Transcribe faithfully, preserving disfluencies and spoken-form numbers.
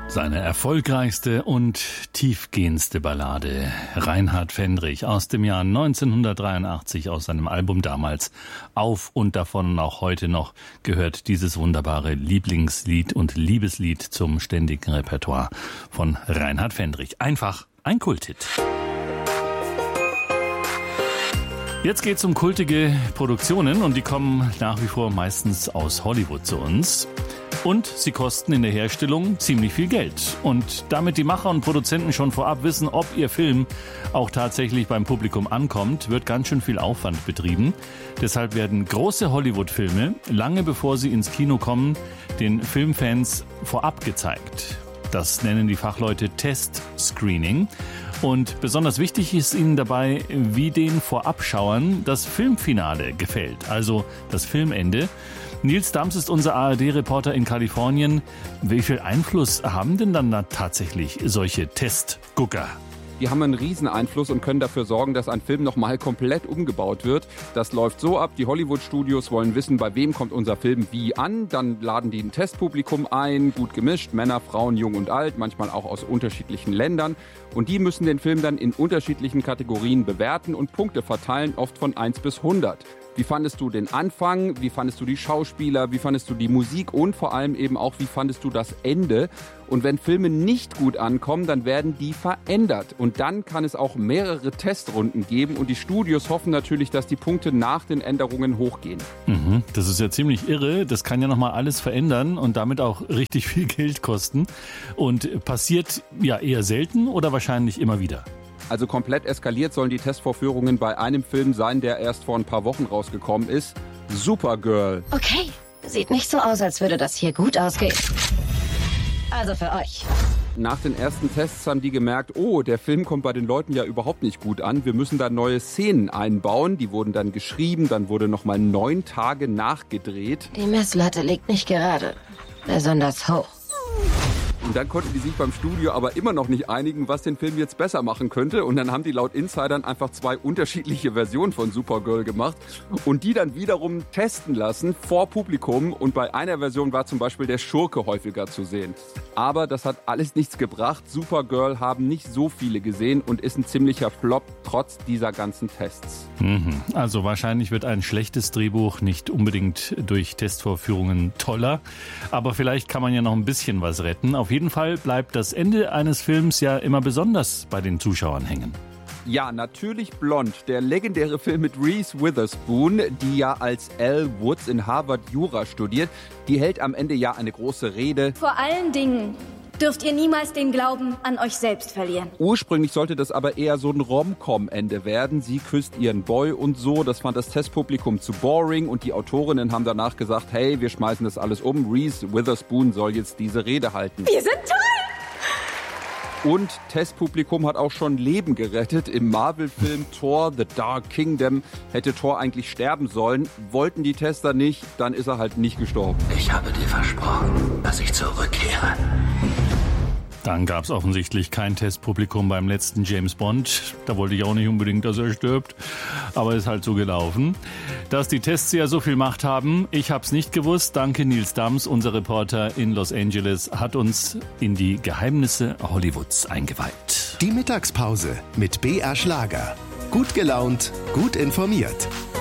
Seine erfolgreichste und tiefgehendste Ballade, Reinhard Fendrich, aus dem Jahr neunzehnhundertdreiundachtzig, aus seinem Album damals Auf und davon, und auch heute noch gehört dieses wunderbare Lieblingslied und Liebeslied zum ständigen Repertoire von Reinhard Fendrich. Einfach ein Kulthit. Jetzt geht's um kultige Produktionen und die kommen nach wie vor meistens aus Hollywood zu uns. Und sie kosten in der Herstellung ziemlich viel Geld. Und damit die Macher und Produzenten schon vorab wissen, ob ihr Film auch tatsächlich beim Publikum ankommt, wird ganz schön viel Aufwand betrieben. Deshalb werden große Hollywood-Filme, lange bevor sie ins Kino kommen, den Filmfans vorab gezeigt. Das nennen die Fachleute Test-Screening. Und besonders wichtig ist ihnen dabei, wie den Vorabschauern das Filmfinale gefällt, also das Filmende. Nils Dams ist unser A R D-Reporter in Kalifornien. Wie viel Einfluss haben denn dann da tatsächlich solche Testgucker? Die haben einen riesen Einfluss und können dafür sorgen, dass ein Film nochmal komplett umgebaut wird. Das läuft so ab, die Hollywood-Studios wollen wissen, bei wem kommt unser Film wie an. Dann laden die ein Testpublikum ein, gut gemischt, Männer, Frauen, jung und alt, manchmal auch aus unterschiedlichen Ländern. Und die müssen den Film dann in unterschiedlichen Kategorien bewerten und Punkte verteilen, oft von eins bis hundert. Wie fandest du den Anfang? Wie fandest du die Schauspieler? Wie fandest du die Musik? Und vor allem eben auch, wie fandest du das Ende? Und wenn Filme nicht gut ankommen, dann werden die verändert. Und dann kann es auch mehrere Testrunden geben. Und die Studios hoffen natürlich, dass die Punkte nach den Änderungen hochgehen. Mhm, das ist ja ziemlich irre. Das kann ja nochmal alles verändern und damit auch richtig viel Geld kosten. Und passiert ja eher selten oder wahrscheinlich immer wieder? Also komplett eskaliert sollen die Testvorführungen bei einem Film sein, der erst vor ein paar Wochen rausgekommen ist. Supergirl. Okay, sieht nicht so aus, als würde das hier gut ausgehen. Also für euch. Nach den ersten Tests haben die gemerkt, oh, der Film kommt bei den Leuten ja überhaupt nicht gut an. Wir müssen da neue Szenen einbauen. Die wurden dann geschrieben, dann wurde nochmal neun Tage nachgedreht. Die Messlatte liegt nicht gerade besonders hoch. Und dann konnten die sich beim Studio aber immer noch nicht einigen, was den Film jetzt besser machen könnte. Und dann haben die laut Insidern einfach zwei unterschiedliche Versionen von Supergirl gemacht und die dann wiederum testen lassen vor Publikum. Und bei einer Version war zum Beispiel der Schurke häufiger zu sehen. Aber das hat alles nichts gebracht. Supergirl haben nicht so viele gesehen und ist ein ziemlicher Flop trotz dieser ganzen Tests. Mhm. Also wahrscheinlich wird ein schlechtes Drehbuch nicht unbedingt durch Testvorführungen toller. Aber vielleicht kann man ja noch ein bisschen was retten. Auf jeden Fall bleibt das Ende eines Films ja immer besonders bei den Zuschauern hängen. Ja, natürlich Blond, der legendäre Film mit Reese Witherspoon, die ja als Elle Woods in Harvard Jura studiert. Die hält am Ende ja eine große Rede. Vor allen Dingen dürft ihr niemals den Glauben an euch selbst verlieren. Ursprünglich sollte das aber eher so ein Rom-Com-Ende werden. Sie küsst ihren Boy und so. Das fand das Testpublikum zu boring und die Autorinnen haben danach gesagt, hey, wir schmeißen das alles um. Reese Witherspoon soll jetzt diese Rede halten. Wir sind toll! Und Testpublikum hat auch schon Leben gerettet. Im Marvel-Film Thor: The Dark Kingdom hätte Thor eigentlich sterben sollen. Wollten die Tester nicht, dann ist er halt nicht gestorben. Ich habe dir versprochen, dass ich zurückkehre. Dann gab es offensichtlich kein Testpublikum beim letzten James Bond. Da wollte ich auch nicht unbedingt, dass er stirbt. Aber ist halt so gelaufen. Dass die Tests ja so viel Macht haben, ich hab's nicht gewusst. Danke Nils Dams, unser Reporter in Los Angeles, hat uns in die Geheimnisse Hollywoods eingeweiht. Die Mittagspause mit B R Schlager. Gut gelaunt, gut informiert.